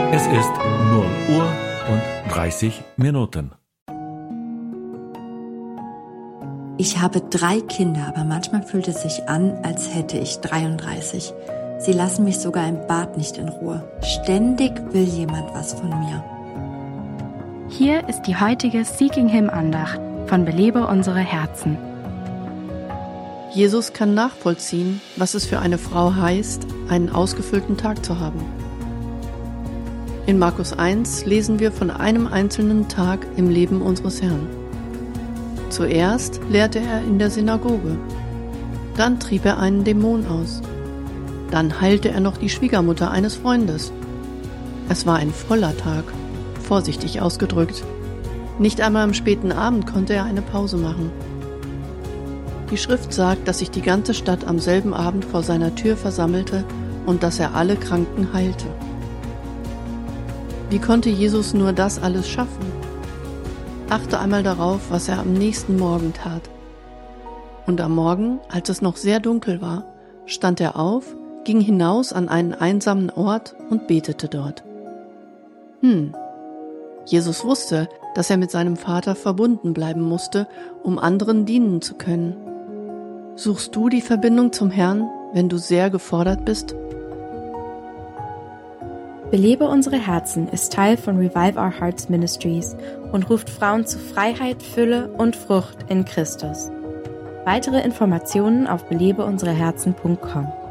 Es ist 0 Uhr und 30 Minuten. Ich habe 3 Kinder, aber manchmal fühlt es sich an, als hätte ich 33. Sie lassen mich sogar im Bad nicht in Ruhe. Ständig will jemand was von mir. Hier ist die heutige Seeking Him Andacht von Belebe unsere Herzen. Jesus kann nachvollziehen, was es für eine Frau heißt, einen ausgefüllten Tag zu haben. In Markus 1 lesen wir von einem einzelnen Tag im Leben unseres Herrn. Zuerst lehrte er in der Synagoge, dann trieb er einen Dämon aus, dann heilte er noch die Schwiegermutter eines Freundes. Es war ein voller Tag, vorsichtig ausgedrückt. Nicht einmal am späten Abend konnte er eine Pause machen. Die Schrift sagt, dass sich die ganze Stadt am selben Abend vor seiner Tür versammelte und dass er alle Kranken heilte. Wie konnte Jesus nur das alles schaffen? Achte einmal darauf, was er am nächsten Morgen tat. Und am Morgen, als es noch sehr dunkel war, stand er auf, ging hinaus an einen einsamen Ort und betete dort. Jesus wusste, dass er mit seinem Vater verbunden bleiben musste, um anderen dienen zu können. Suchst du die Verbindung zum Herrn, wenn du sehr gefordert bist? Belebe unsere Herzen ist Teil von Revive Our Hearts Ministries und ruft Frauen zu Freiheit, Fülle und Frucht in Christus. Weitere Informationen auf belebeunsereherzen.com.